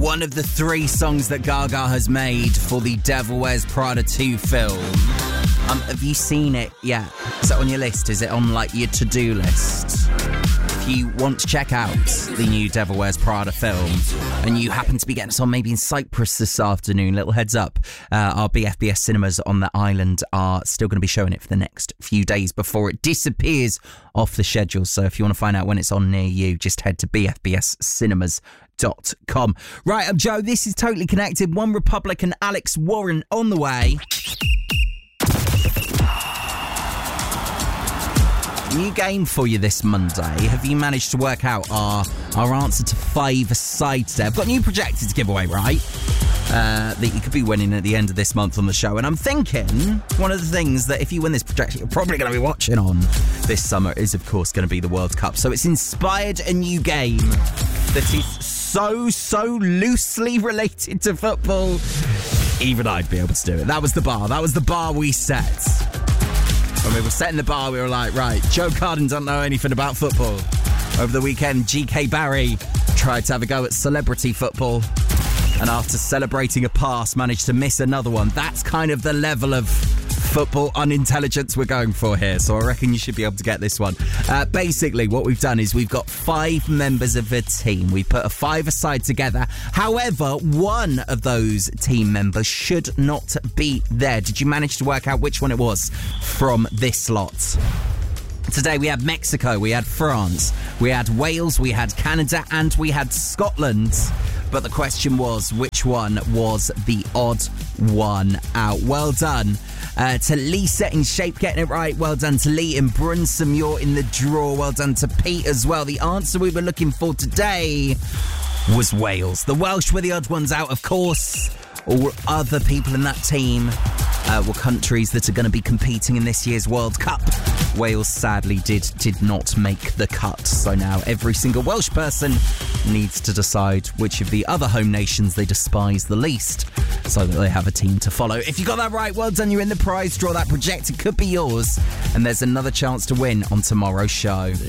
one of the 3 songs that Gaga has made for the Devil Wears Prada 2 film. Have you seen it yet? Is it on your list? Is it on, your to-do list? If you want to check out the new Devil Wears Prada film and you happen to be getting us on maybe in Cyprus this afternoon, little heads up, our BFBS cinemas on the island are still going to be showing it for the next few days before it disappears off the schedule. So if you want to find out when it's on near you, just head to bfbscinemas.com. Right, I'm Joe. This is Totally Connected. One Republic and Alex Warren on the way. New game for you this Monday. Have you managed to work out our answer to 5-a-side today? I've got a new projector to give away, right? That you could be winning at the end of this month on the show. And I'm thinking one of the things that if you win this projector you're probably going to be watching on this summer is, of course, going to be the World Cup. So it's inspired a new game that is so loosely related to football. Even I'd be able to do it. That was the bar. That was the bar we set. When we were setting the bar, we were like, right, Joe Carden doesn't know anything about football. Over the weekend, GK Barry tried to have a go at celebrity football, and after celebrating a pass, managed to miss another one. That's kind of the level of football unintelligence we're going for here, so I reckon you should be able to get this one. Basically, what we've done is we've got 5 members of a team. We put a 5-a-side together. However, one of those team members should not be there. Did you manage to work out which one it was from this lot? Today we had Mexico, we had France, we had Wales, we had Canada, and we had Scotland. But the question was, which one was the odd one out? Well done to Lisa in Shape getting it right. Well done to Lee in Brunsum. You're in the draw. Well done to Pete as well. The answer we were looking for today was Wales. The Welsh were the odd ones out, of course. All other people in that team were countries that are going to be competing in this year's World Cup. Wales sadly did not make the cut. So now every single Welsh person needs to decide which of the other home nations they despise the least so that they have a team to follow. If you got that right, well done. You're in the prize draw. That projector could be yours. And there's another chance to win on tomorrow's show.